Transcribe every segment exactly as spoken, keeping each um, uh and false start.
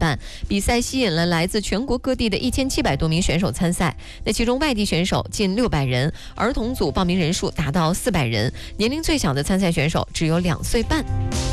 办。比赛吸引了来自全国各地的一千七百多名选手参赛，那其中外地选手近六百人，儿童组报名人数达到四百人，年龄最小的参赛选手只有两岁半。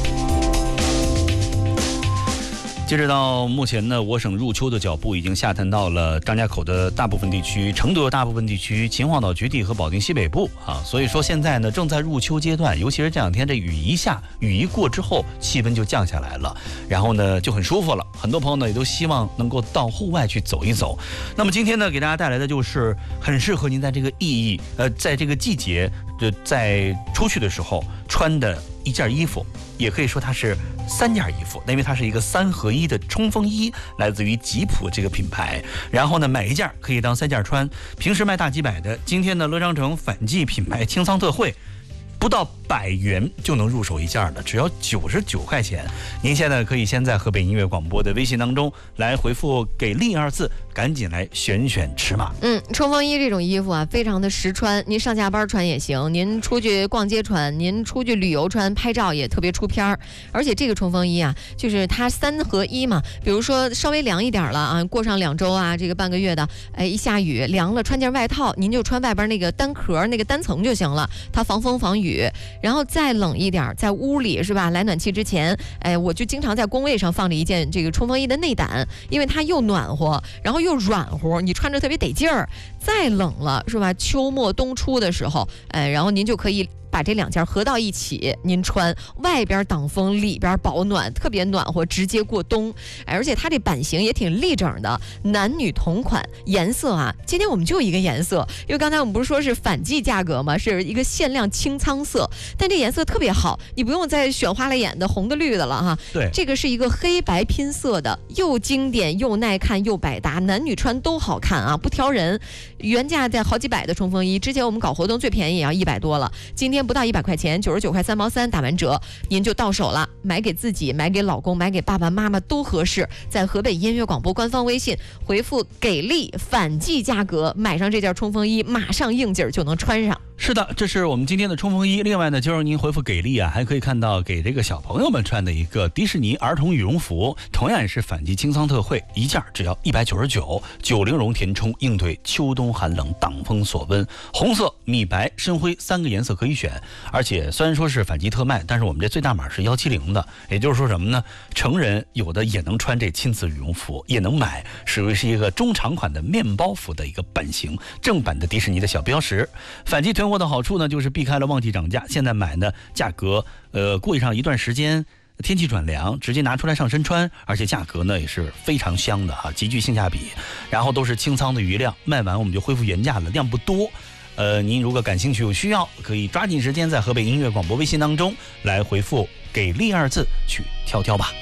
截止到目前呢，我省入秋的脚步已经下探到了张家口的大部分地区、成都的大部分地区、秦皇岛局地和保定西北部啊。所以说现在呢正在入秋阶段，尤其是这两天这雨一下，雨一过之后，气温就降下来了，然后呢就很舒服了。很多朋友呢也都希望能够到户外去走一走。那么今天呢给大家带来的就是很适合您在这个意义呃在这个季节的在出去的时候穿的一件衣服。也可以说它是三件衣服，因为它是一个三合一的冲锋衣，来自于吉普这个品牌。然后呢，买一件可以当三件穿，平时卖大几百的，今天呢乐商城反季品牌清仓特惠，不到百元就能入手一件了，只要九十九块钱。您现在可以先在河北音乐广播的微信当中来回复“给力”二字，赶紧来选选尺码。 嗯，冲锋衣这种衣服啊，非常的实穿，您上下班穿也行，您出去逛街穿，您出去旅游穿，拍照也特别出片儿。而且这个冲锋衣啊，就是它三合一嘛，比如说稍微凉一点了啊，过上两周啊，这个半个月的，哎，一下雨凉了，穿件外套，您就穿外边那个单壳那个单层就行了，它防风防雨。然后再冷一点，在屋里是吧？来暖气之前，哎，我就经常在工位上放着一件这个冲锋衣的内胆，因为它又暖和，然后又软和，你穿着特别得劲儿。再冷了是吧？秋末冬初的时候，哎，然后您就可以把这两件合到一起，您穿，外边挡风，里边保暖，特别暖和，直接过冬。而且它这版型也挺立整的，男女同款，颜色啊，今天我们就一个颜色，因为刚才我们不是说是反季价格吗？是一个限量清仓色，但这颜色特别好，你不用再选花了眼的红的绿的了哈。 对， 这个是一个黑白拼色的，又经典又耐看又百搭，男女穿都好看啊，不挑人。原价在好几百的冲锋衣，之前我们搞活动最便宜也要一百多了，今天不到一百块钱，九十九块三毛三，打完折您就到手了。买给自己，买给老公，买给爸爸妈妈都合适。在河北音乐广播官方微信回复“给力”反季价格，买上这件冲锋衣，马上应景就能穿上。 是的，这是我们今天的冲锋衣。另外呢，就是您回复“给力”啊，还可以看到给这个小朋友们穿的一个迪士尼儿童羽绒服，同样也是反季清仓特惠，一件只要一百九十九，九零绒填充，应对秋冬寒冷，挡风锁温。红色、米白、深灰三个颜色可以选，而且虽然说是反季特卖，但是我们这最大码是一七零的，也就是说什么呢？成人有的也能穿这亲子羽绒服，也能买，属于是一个中长款的面包服的一个版型，正版的迪士尼的小标识。反季囤货的好处呢，就是避开了旺季涨价，现在买呢价格呃过上一段时间天气转凉，直接拿出来上身穿，而且价格呢也是非常香的哈，极具性价比。然后都是清仓的余量，卖完我们就恢复原价了，量不多。呃，您如果感兴趣有需要，可以抓紧时间在河北音乐广播微信当中来回复“给力”二字去挑挑吧。